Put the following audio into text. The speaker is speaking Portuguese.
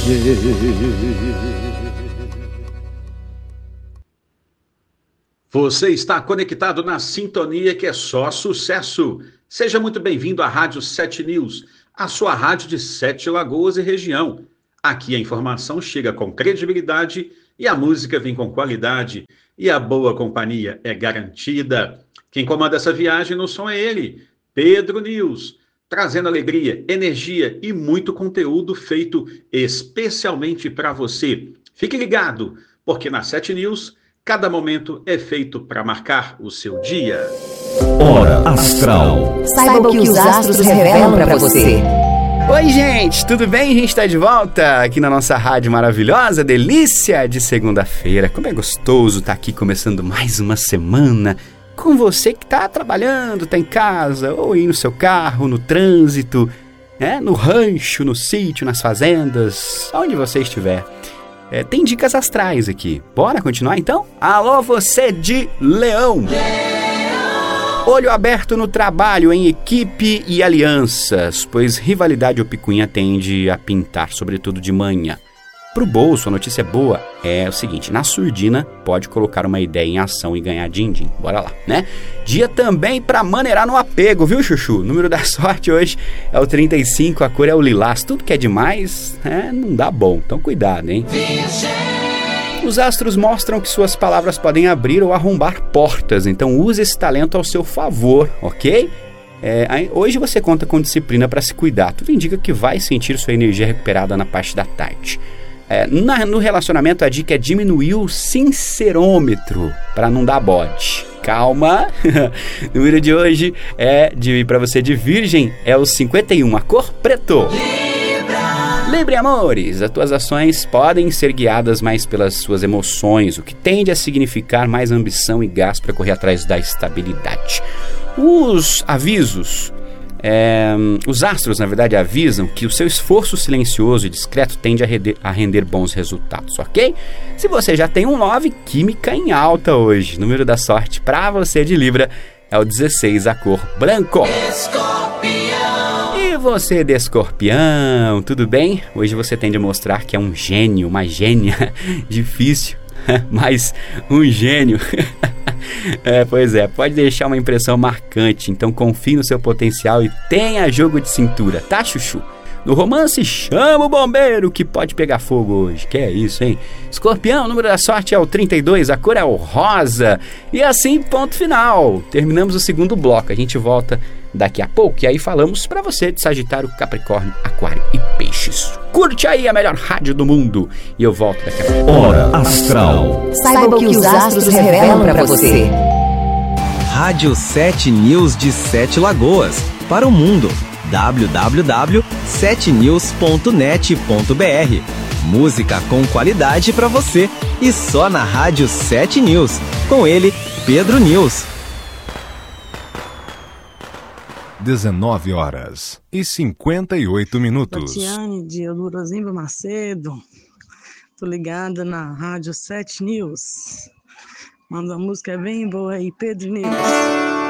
Você está conectado na sintonia que é só sucesso. Seja muito bem-vindo à Rádio 7 News, a sua rádio de Sete Lagoas e região. Aqui a informação chega com credibilidade e a música vem com qualidade e a boa companhia é garantida. Quem comanda essa viagem no som é ele, Pedro News, trazendo alegria, energia e muito conteúdo feito especialmente para você. Fique ligado, porque na 7 News cada momento é feito para marcar o seu dia. Hora Astral. Saiba o que os astros revelam para você. Oi, gente, tudo bem? A gente está de volta aqui na nossa rádio maravilhosa, delícia de segunda-feira. Como é gostoso estar aqui começando mais uma semana com você que está trabalhando, está em casa, ou aí no seu carro, no trânsito, no rancho, no sítio, nas fazendas, onde você estiver. Tem dicas astrais aqui. Bora continuar então? Alô, você de Leão! Olho aberto no trabalho, em equipe e alianças, pois rivalidade ou picuinha tende a pintar, sobretudo de manhã. Pro bolso, a notícia boa é o seguinte: na surdina, pode colocar uma ideia em ação e ganhar din-din. Bora lá, né? Dia também pra maneirar no apego, viu, Chuchu? O número da sorte hoje é o 35, a cor é o lilás. Tudo que é demais, não dá bom. Então cuidado, hein? Os astros mostram que suas palavras podem abrir ou arrombar portas. Então use esse talento ao seu favor, ok? Hoje você conta com disciplina para se cuidar. Tudo indica que vai sentir sua energia recuperada na parte da tarde. No relacionamento, a dica é diminuir o sincerômetro para não dar bode. Calma! O número de hoje para você de Virgem é o 51, a cor preto. Libra, amores, as tuas ações podem ser guiadas mais pelas suas emoções, o que tende a significar mais ambição e gás para correr atrás da estabilidade. Os avisos... os astros, na verdade, avisam que o seu esforço silencioso e discreto tende a render bons resultados, ok? Se você já tem um 9, química em alta hoje. O número da sorte para você de Libra é o 16, a cor branco. E você de Escorpião, tudo bem? Hoje você tende a mostrar que é um gênio, uma gênia. Difícil, mas um gênio. Pois é, pode deixar uma impressão marcante, então confie no seu potencial e tenha jogo de cintura, tá, Chuchu? No romance, chama o bombeiro que pode pegar fogo hoje. Que é isso, hein? Escorpião, o número da sorte é o 32, a cor é o rosa. E assim, ponto final. Terminamos o segundo bloco. A gente volta daqui a pouco e aí falamos pra você de Sagitário, Capricórnio, Aquário e Peixes. Curte aí a melhor rádio do mundo e eu volto daqui a pouco. Hora Astral. Saiba o que os astros revelam para você. Rádio 7 News de Sete Lagoas, para o mundo. www.7news.net.br. Música com qualidade para você e só na Rádio 7 News. Com ele, Pedro News. 19h58. Tatiane de Eudorozimba Macedo. Tô ligada na Rádio 7 News. Manda uma música bem boa aí, Pedro News.